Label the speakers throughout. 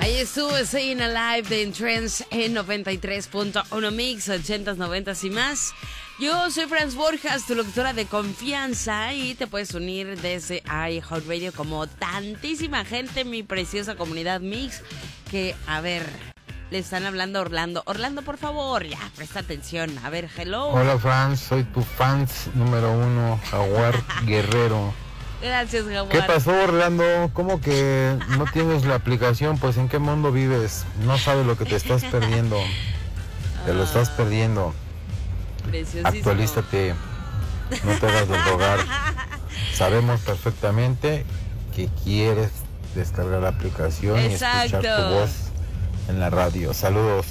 Speaker 1: Ahí estuvo Staying Alive de Trends en 93.1 Mix, 80s, 90s y más. Yo soy Franz Borjas, tu locutora de confianza, y te puedes unir desde iHeartRadio como tantísima gente, mi preciosa comunidad Mix, que, a ver, le están hablando a Orlando. Orlando, por favor, ya, presta atención. A ver, hello.
Speaker 2: Hola, Franz, soy tu fans número 1, Jaguar Guerrero.
Speaker 1: Gracias, Jaguar.
Speaker 2: ¿Qué pasó, Orlando? ¿Cómo que no tienes la aplicación? Pues, ¿en qué mundo vives? No sabes lo que te estás perdiendo. Te lo estás perdiendo.
Speaker 1: Preciosísimo.
Speaker 2: Actualízate. No te hagas del rogar. Sabemos perfectamente que quieres descargar la aplicación.
Speaker 1: Exacto.
Speaker 2: Y escuchar tu voz en la radio. Saludos.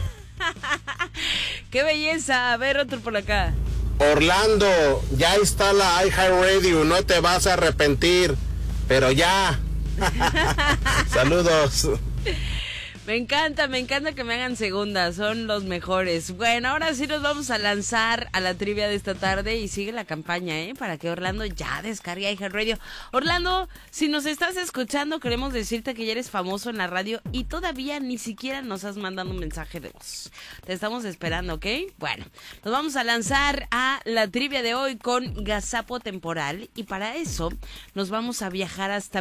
Speaker 1: ¡Qué belleza! A ver, otro por acá.
Speaker 3: Orlando, ya instala iHeartRadio, no te vas a arrepentir, pero ya. Saludos.
Speaker 1: Me encanta que me hagan segundas, son los mejores. Bueno, ahora sí nos vamos a lanzar a la trivia de esta tarde y sigue la campaña, para que Orlando ya descargue iHeartRadio. Orlando, si nos estás escuchando, queremos decirte que ya eres famoso en la radio y todavía ni siquiera nos has mandado un mensaje de voz. Te estamos esperando, ¿ok? Bueno, nos vamos a lanzar a la trivia de hoy con Gazapo Temporal, y para eso nos vamos a viajar hasta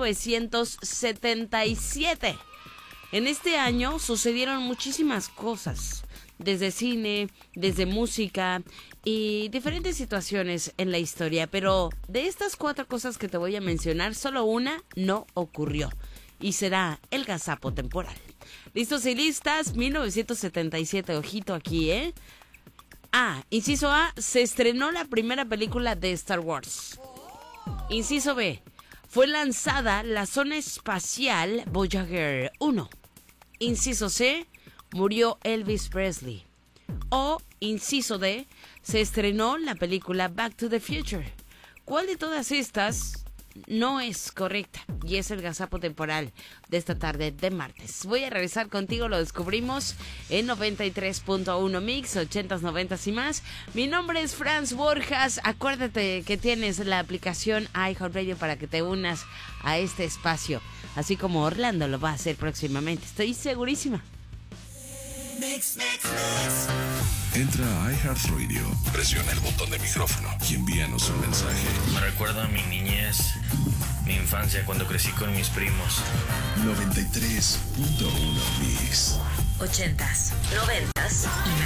Speaker 1: 1977. En este año sucedieron muchísimas cosas, desde cine, desde música y diferentes situaciones en la historia, pero de estas 4 cosas que te voy a mencionar, solo una no ocurrió, y será el gazapo temporal. ¿Listos y listas? 1977, ojito aquí, Inciso A, se estrenó la primera película de Star Wars. Inciso B, fue lanzada la zona espacial Voyager 1. Inciso C, murió Elvis Presley. O, inciso D, se estrenó la película Back to the Future. ¿Cuál de todas estas no es correcta? Y es el gazapo temporal de esta tarde de martes. Voy a regresar contigo, lo descubrimos en 93.1 Mix, 80s, 90s y más. Mi nombre es Franz Borjas. Acuérdate que tienes la aplicación iHeartRadio para que te unas a este espacio, así como Orlando lo va a hacer próximamente. Estoy segurísima.
Speaker 4: Mix. Entra a iHeartRadio, presiona el botón de micrófono y envíanos un mensaje.
Speaker 5: Me recuerda a mi niñez, mi infancia, cuando crecí con mis primos.
Speaker 4: 93.1 Mix.
Speaker 6: 80s, 90s y más.